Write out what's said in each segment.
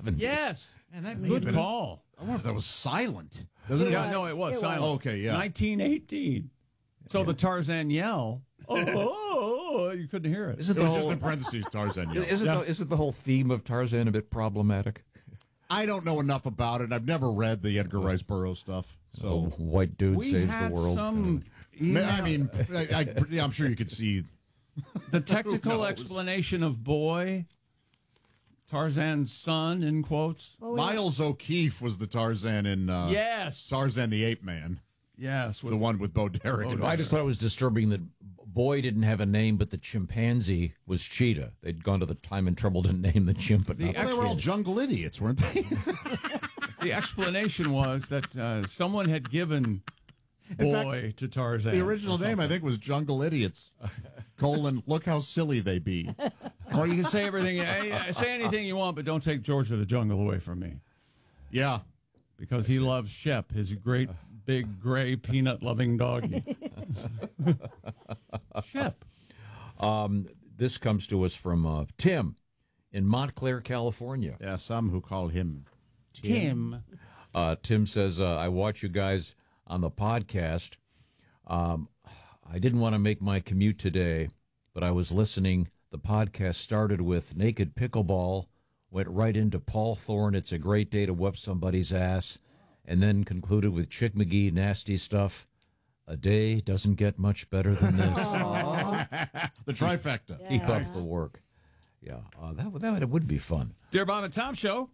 70s. Yes. And that may Good have been call. I wonder if that was silent. Yeah, no, it was silent. Oh, okay, yeah. 1918. So the Tarzan yell, you couldn't hear it. It was just in parentheses, Tarzan yell. Isn't the whole theme of Tarzan a bit problematic? I don't know enough about it. I've never read the Edgar Rice Burroughs stuff. So white dude saves the world. I'm sure you could see the technical explanation of boy, Tarzan's son, in quotes. Miles O'Keefe was the Tarzan in yes, Tarzan the Ape Man. Yes, the one with Bo Derek. I just thought it was disturbing that Boy didn't have a name, but the chimpanzee was Cheetah. They'd gone to the time and trouble to name the chimp, but they were all jungle idiots, weren't they? The explanation was that someone had given Boy to Tarzan. The original name, I think, was Jungle Idiots. Look how silly they be. Or you can say everything, say anything you want, but don't take George of the Jungle away from me. Yeah. Because he loves Shep, his great, big, gray, peanut-loving doggy. Shep. This comes to us from Tim in Montclair, California. Yeah, some who call him Tim. Tim says, I watch you guys on the podcast. I didn't want to make my commute today, but I was listening. The podcast started with Naked Pickleball, went right into Paul Thorne, It's a Great Day to Whip Somebody's Ass, and then concluded with Chick McGee, Nasty Stuff. A day doesn't get much better than this. The trifecta. Yeah. Keep up the work. Yeah, that would be fun. Dear Bob and Tom Show,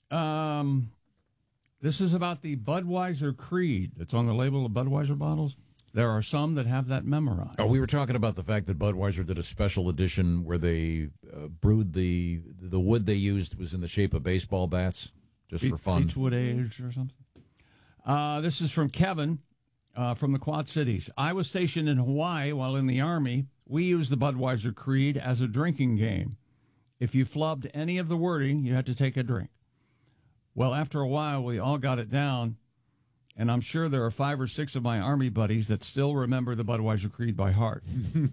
this is about the Budweiser Creed that's on the label of Budweiser bottles. There are some that have that memorized. Oh, we were talking about the fact that Budweiser did a special edition where they brewed the wood they used was in the shape of baseball bats, just for fun. Beechwood Age or something. This is from Kevin from the Quad Cities. I was stationed in Hawaii while in the Army. We used the Budweiser Creed as a drinking game. If you flubbed any of the wording, you had to take a drink. Well, after a while, we all got it down. And I'm sure there are 5 or 6 of my Army buddies that still remember the Budweiser Creed by heart.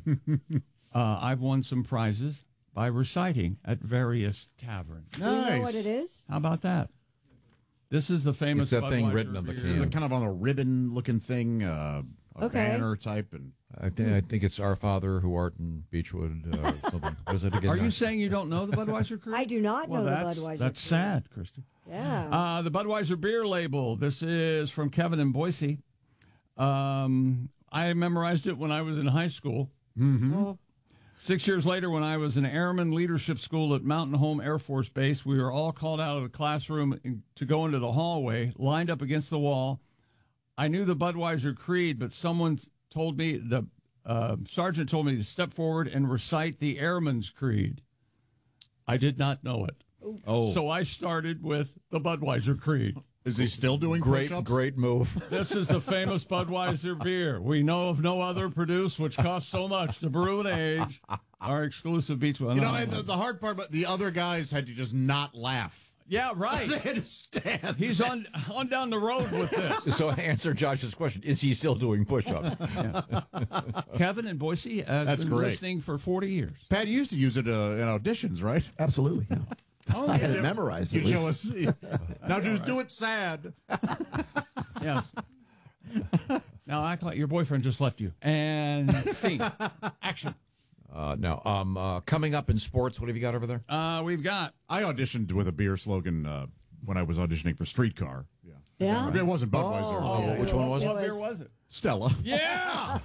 I've won some prizes by reciting at various taverns. Nice. Do you know what it is? How about that? This is the famous It's that Budweiser thing written on the can. It's kind of on a ribbon-looking thing, a banner type. And I think it's Our Father Who Art in Beechwood or something. What is it again? Are you saying you don't know the Budweiser Creed? I do not know the Budweiser That's Creed. sad, Krista. Yeah. The Budweiser beer label. This is from Kevin in Boise. I memorized it when I was in high school. Mm-hmm. 6 years later, when I was in Airman Leadership School at Mountain Home Air Force Base, we were all called out of the classroom to go into the hallway, lined up against the wall. I knew the Budweiser Creed, but someone told me, the sergeant told me to step forward and recite the Airman's Creed. I did not know it. Oh. So I started with the Budweiser Creed. Is he still doing push-ups? Great move. This is the famous Budweiser beer. We know of no other produced which costs so much to brew and age. Our exclusive Beechwood. You know, and the hard part, but the other guys had to just not laugh. Yeah, right. They had to stand. He's on down the road with this. So answer Josh's question. Is he still doing push-ups? Kevin in Boise has been listening for 40 years. Pat, you used to use it in auditions, right? Absolutely. Yeah. Oh, I had it memorized. You show us. Now do it sad. Yeah. Now act like your boyfriend just left you. And scene. Action. Now, coming up in sports, what have you got over there? We've got. I auditioned with a beer slogan when I was auditioning for Streetcar. Yeah. Yeah? It wasn't Budweiser. Which one was What it? beer was it? Stella. Yeah!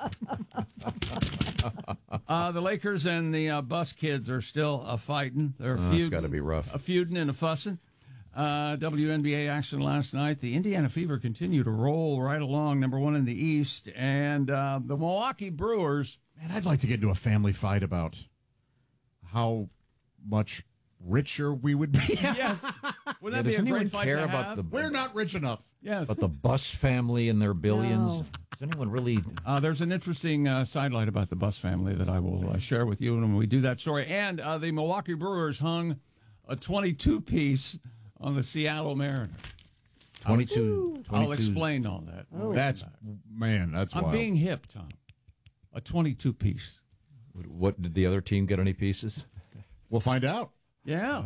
The Lakers and the Bus Kids are still fighting. They're That's got to be rough. feuding and a fussing. WNBA action last night. The Indiana Fever continue to roll right along, number 1 in the East. And the Milwaukee Brewers. Man, I'd like to get into a family fight about how much richer we would be. Yeah. Wouldn't that be does a anyone great fight care to about have? the We're not rich enough. Yes. But the Bus family and their billions. No. Does anyone really? There's an interesting sidelight about the Bus family that I will share with you when we do that story. And the Milwaukee Brewers hung a 22-piece on the Seattle Mariners. 22. I'll explain all that. That's I'm wild. being hip, Tom. A 22-piece. What did the other team get? Any pieces? We'll find out. Yeah.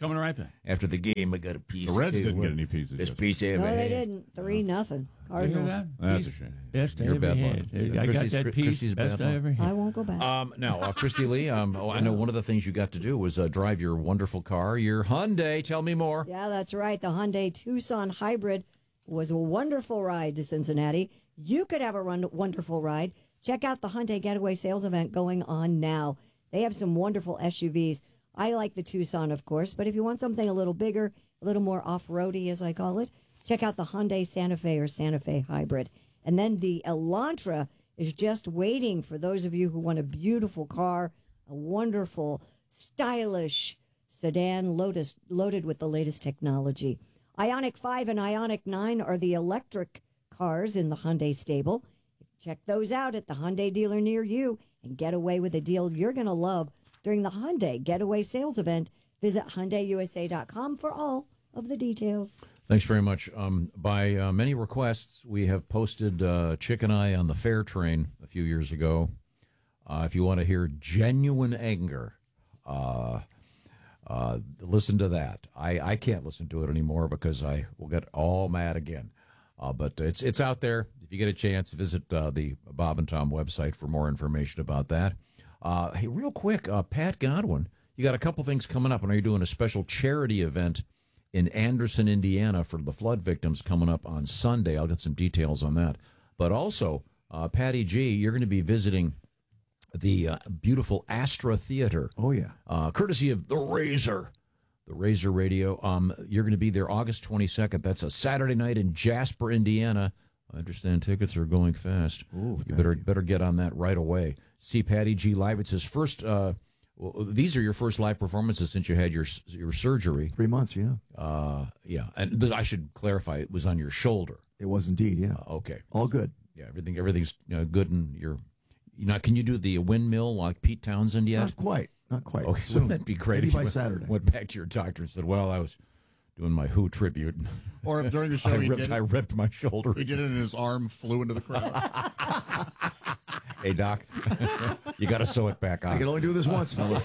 Coming right back. After the game, I got a piece. The Reds didn't get any pieces. This yesterday. piece I ever No, they had. didn't. 3-0. You hear Cardinals. that? That's a shame. Best I You're ever bad had. luck. I got Christy's- that piece. Christy's Best bad I luck. ever had. I won't go back. Now, Christy Lee, I know one of the things you got to do was drive your wonderful car, your Hyundai. Tell me more. Yeah, that's right. The Hyundai Tucson Hybrid was a wonderful ride to Cincinnati. You could have a wonderful ride. Check out the Hyundai Getaway Sales event going on now. They have some wonderful SUVs. I like the Tucson, of course, but if you want something a little bigger, a little more off-roady, as I call it, check out the Hyundai Santa Fe or Santa Fe Hybrid. And then the Elantra is just waiting for those of you who want a beautiful car, a wonderful, stylish sedan loaded with the latest technology. Ioniq 5 and Ioniq 9 are the electric cars in the Hyundai stable. Check those out at the Hyundai dealer near you and get away with a deal you're going to love during the Hyundai Getaway Sales event. Visit HyundaiUSA.com for all of the details. Thanks very much. By many requests, we have posted Chick and I on the Fair Train a few years ago. If you want to hear genuine anger, listen to that. I can't listen to it anymore because I will get all mad again. But it's out there. If you get a chance, visit the Bob and Tom website for more information about that. Hey, real quick, Pat Godwin, you got a couple things coming up. I know you're doing a special charity event in Anderson, Indiana for the flood victims coming up on Sunday. I'll get some details on that. But also, Patty G, you're going to be visiting the beautiful Astra Theater. Oh, yeah. Courtesy of the Razor Radio. You're going to be there August 22nd. That's a Saturday night in Jasper, Indiana. I understand tickets are going fast. Ooh, You better get on that right away. See Patty G live. It's his first. These are your first live performances since you had your surgery. 3 months, yeah. Yeah, and I should clarify, it was on your shoulder. It was indeed, yeah. Okay, All good. yeah, everything's good, and you're not. Can you do the windmill like Pete Townsend yet? Not quite. Okay, Soon. wouldn't that be great? Maybe if you by Saturday. went back to your doctor and said, "Well, I was doing my Who tribute, and Or if during the show I ripped my shoulder." he did it and his arm flew into the crowd. Hey, Doc, you got to sew it back on. I can only do this once, fellas.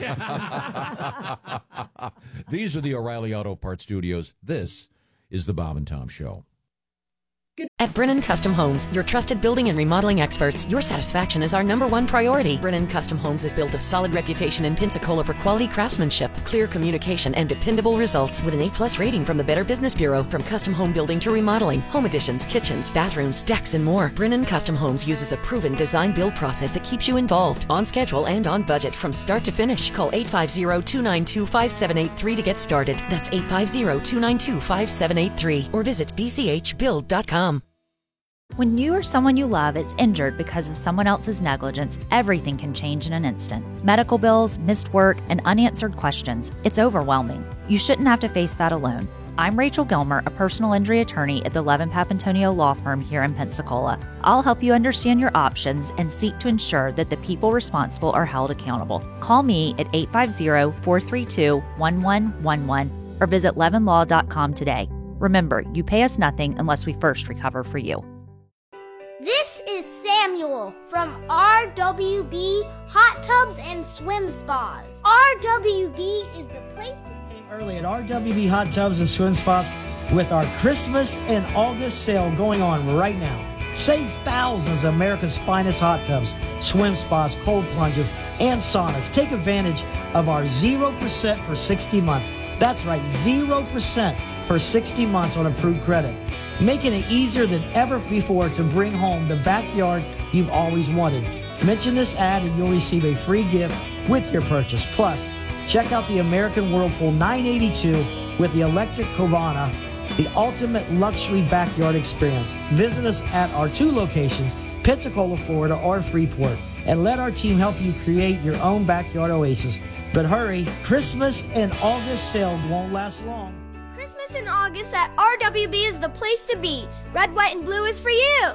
These are the O'Reilly Auto Parts Studios. This is the Bob and Tom Show. At Brennan Custom Homes, your trusted building and remodeling experts, your satisfaction is our #1 priority. Brennan Custom Homes has built a solid reputation in Pensacola for quality craftsmanship, clear communication, and dependable results with an A+ rating from the Better Business Bureau. From custom home building to remodeling, home additions, kitchens, bathrooms, decks, and more, Brennan Custom Homes uses a proven design-build process that keeps you involved, on schedule, and on budget from start to finish. Call 850-292-5783 to get started. That's 850-292-5783. Or visit bchbuild.com. When you or someone you love is injured because of someone else's negligence, everything can change in an instant. Medical bills, missed work, and unanswered questions. It's overwhelming. You shouldn't have to face that alone. I'm Rachel Gilmer, a personal injury attorney at the Levin Papantonio Law Firm here in Pensacola. I'll help you understand your options and seek to ensure that the people responsible are held accountable. Call me at 850-432-1111 or visit levinlaw.com today. Remember, you pay us nothing unless we first recover for you. This is Samuel from RWB Hot Tubs and Swim Spas. RWB is the place to be. Early at RWB Hot Tubs and Swim Spas with our Christmas and August sale going on right now. Save thousands of America's finest hot tubs, swim spas, cold plunges, and saunas. Take advantage of our 0% for 60 months. That's right, 0% for 60 months on approved credit, making it easier than ever before to bring home the backyard you've always wanted. Mention this ad and you'll receive a free gift with your purchase. Plus, check out the American Whirlpool 982 with the electric Cavana, the ultimate luxury backyard experience. Visit us at our 2 locations, Pensacola, Florida, or Freeport, and let our team help you create your own backyard oasis. But hurry, Christmas and August sale won't last long. Christmas in August at RWB is the place to be. Red, white, and blue is for you.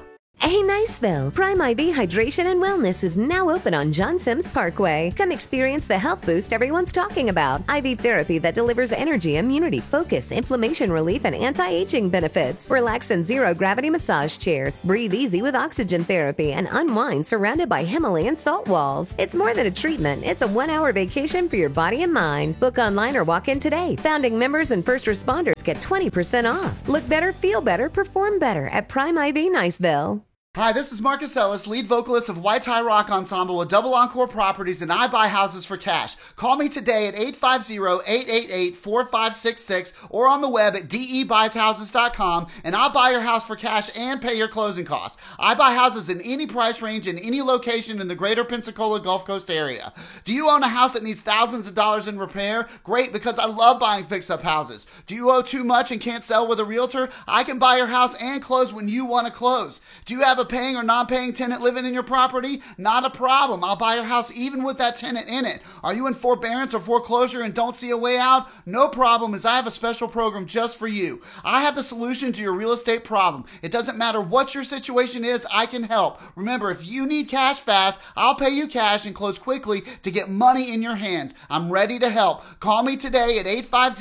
Hey, Niceville! Prime IV Hydration and Wellness is now open on John Sims Parkway. Come experience the health boost everyone's talking about. IV therapy that delivers energy, immunity, focus, inflammation relief, and anti-aging benefits. Relax in zero-gravity massage chairs. Breathe easy with oxygen therapy and unwind surrounded by Himalayan salt walls. It's more than a treatment. It's a 1-hour vacation for your body and mind. Book online or walk in today. Founding members and first responders get 20% off. Look better, feel better, perform better at Prime IV Niceville. Hi, this is Marcus Ellis, lead vocalist of White Tie Rock Ensemble with Double Encore Properties, and I buy houses for cash. Call me today at 850-888-4566 or on the web at debuysHouses.com, and I'll buy your house for cash and pay your closing costs. I buy houses in any price range in any location in the greater Pensacola Gulf Coast area. Do you own a house that needs thousands of dollars in repair? Great, because I love buying fix-up houses. Do you owe too much and can't sell with a realtor? I can buy your house and close when you want to close. Do you have a paying or non-paying tenant living in your property? Not a problem. I'll buy your house even with that tenant in it. Are you in forbearance or foreclosure and don't see a way out? No problem, as I have a special program just for you. I have the solution to your real estate problem. It doesn't matter what your situation is, I can help. Remember, if you need cash fast, I'll pay you cash and close quickly to get money in your hands. I'm ready to help. Call me today at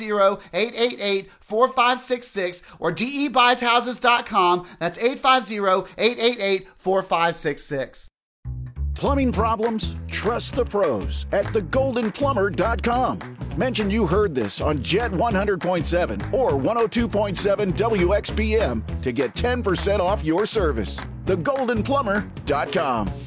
850-888-4566 or debuysHouses.com. That's 850-888-4566. Plumbing problems? Trust the pros at thegoldenplumber.com. Mention you heard this on Jet 100.7 or 102.7 WXPM to get 10% off your service. Thegoldenplumber.com.